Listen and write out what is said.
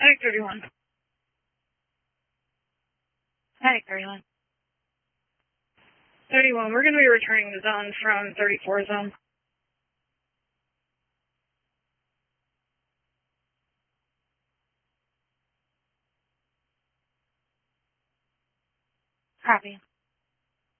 Attic 31. Attic 31. 31, we're going to be returning the zone from 34 zone. Copy.